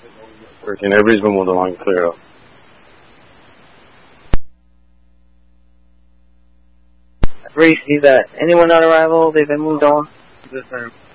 13, everybody's been moved along, clear up. Reese, see that anyone on arrival, they've been moved on? This time.